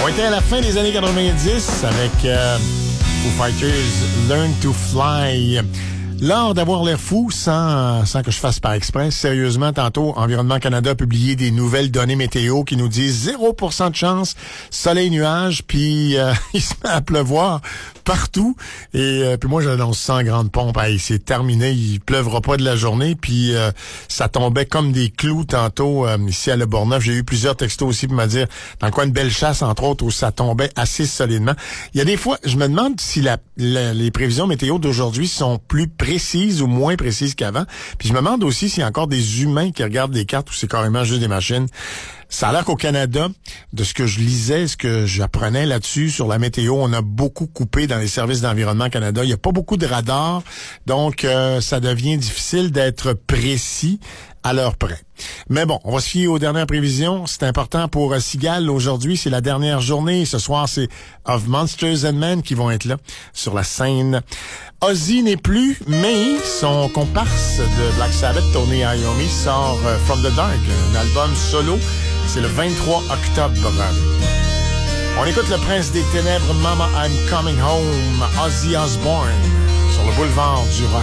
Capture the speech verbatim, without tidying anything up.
On était à la fin des années quatre-vingt-dix avec euh, Foo Fighters Learn to Fly. L'art d'avoir l'air fou sans, sans que je fasse par exprès. Sérieusement, tantôt, Environnement Canada a publié des nouvelles données météo qui nous disent zéro pour cent de chance, soleil, nuages, puis euh, il se met à pleuvoir partout. Et euh, puis moi, j'annonce sans grande pompe. Hey, c'est terminé, il pleuvra pas de la journée. Puis euh, ça tombait comme des clous tantôt euh, ici à Le Bourgneuf. J'ai eu plusieurs textos aussi pour me dire, dans le coin de Bellechasse, entre autres, où ça tombait assez solidement. Il y a des fois, je me demande si la, la, les prévisions météo d'aujourd'hui sont plus précises ou moins précises qu'avant. Puis je me demande aussi s'il y a encore des humains qui regardent les cartes ou c'est carrément juste des machines. Ça a l'air qu'au Canada, de ce que je lisais, ce que j'apprenais là-dessus sur la météo, on a beaucoup coupé dans les services d'Environnement Canada. Il n'y a pas beaucoup de radars, donc euh, ça devient difficile d'être précis à l'heure près. Mais bon, on va se fier aux dernières prévisions. C'est important pour euh, Cigale. Aujourd'hui, c'est la dernière journée. Ce soir, c'est Of Monsters and Men qui vont être là sur la scène. Ozzy n'est plus, mais son comparse de Black Sabbath, Tony Iommi, sort euh, From the Dark, un album solo. C'est le vingt-trois octobre. On écoute le Prince des Ténèbres, Mama I'm Coming Home, Ozzy Osbourne, sur le boulevard du rock.